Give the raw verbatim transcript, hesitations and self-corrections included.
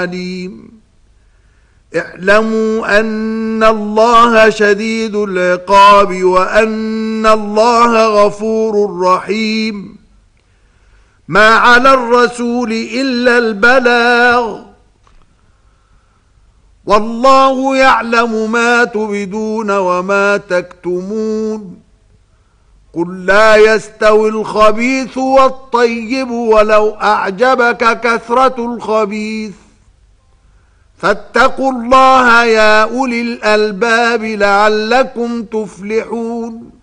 عليم. اعلموا أن الله شديد العقاب وأن الله غفور رحيم. ما على الرسول إلا البلاغ، والله يعلم ما تبدون وما تكتمون. قل لا يستوي الخبيث والطيب ولو أعجبك كثرة الخبيث، فاتقوا الله يا أولي الألباب لعلكم تفلحون.